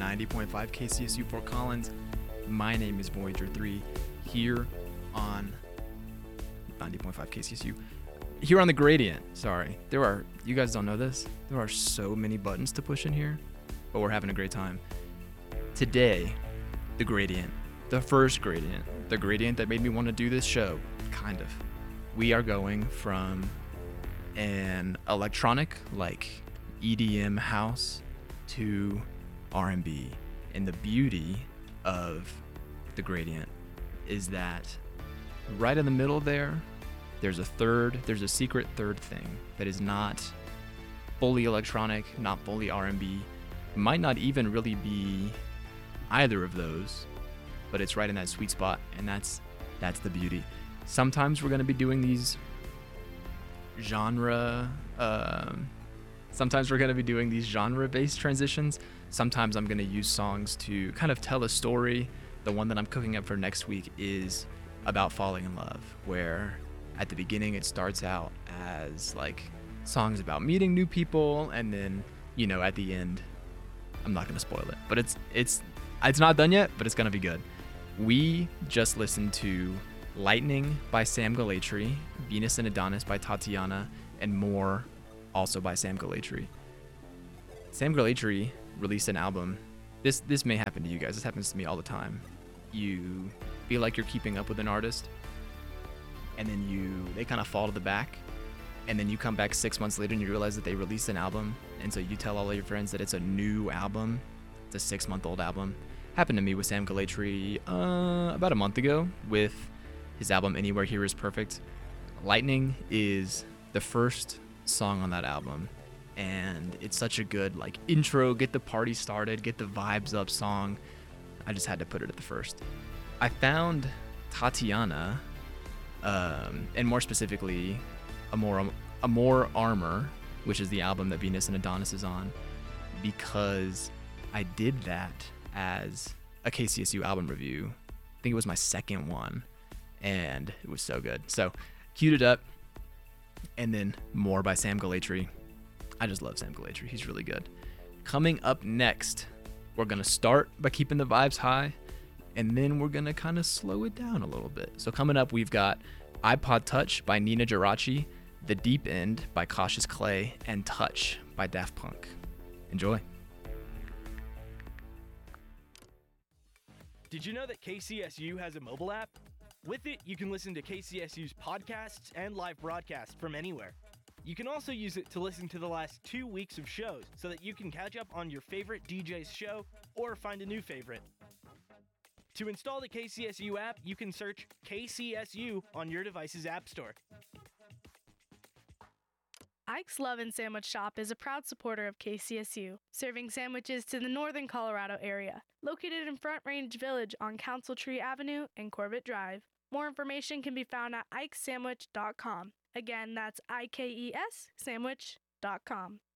90.5 KCSU Fort Collins. My name is Voyager 3 here on 90.5 KCSU. Here on the Gradient, sorry. You guys don't know this, there are so many buttons to push in here, but we're having a great time. Today, the Gradient, the first Gradient, the Gradient that made me want to do this show, kind of. We are going from an electronic, like EDM house, to R&B. And the beauty of the Gradient is that right in the middle there's a secret third thing that is not fully electronic, not fully R&B, might not even really be either of those, but it's right in that sweet spot, and that's the beauty. Sometimes we're going to be doing these genre-based transitions. Sometimes I'm going to use songs to kind of tell a story. The one that I'm cooking up for next week is about falling in love, where at the beginning it starts out as like songs about meeting new people, and then, you know, at the end, I'm not going to spoil it, but it's not done yet, but it's going to be good. We just listened to Lightning by Sam Galatry, Venus and Adonis by Tatiana, and More, also by Sam Galatry. Sam Galatry released an album. This may happen to you guys. This happens to me all the time. You feel like you're keeping up with an artist, and then they kind of fall to the back, and then you come back 6 months later and you realize that they released an album, and so you tell all of your friends that it's a new album. It's a 6-month-old album. Happened to me with Sam Galatry about a month ago with his album Anywhere Here Is Perfect. Lightning is the first song on that album, and it's such a good like intro, get the party started, get the vibes up song. I just had to put it at the first. I found Tatiana, and more specifically Amor Armor, which is the album that Venus and Adonis is on, because I did that as a KCSU album review. I think it was my second one, and it was so good. So queued it up, and then More by Sam Galatry. I just love Sam Galatry. He's really good. Coming up next, we're going to start by keeping the vibes high, and then we're going to kind of slow it down a little bit. So coming up, we've got iPod Touch by Nina Geraci, The Deep End by Cautious Clay, and Touch by Daft Punk. Enjoy. Did you know that KCSU has a mobile app? With it, you can listen to KCSU's podcasts and live broadcasts from anywhere. You can also use it to listen to the last 2 weeks of shows so that you can catch up on your favorite DJ's show or find a new favorite. To install the KCSU app, you can search KCSU on your device's app store. Ike's Love and Sandwich Shop is a proud supporter of KCSU, serving sandwiches to the northern Colorado area. Located in Front Range Village on Council Tree Avenue and Corbett Drive. More information can be found at ikesandwich.com. Again, that's IKES sandwich.com.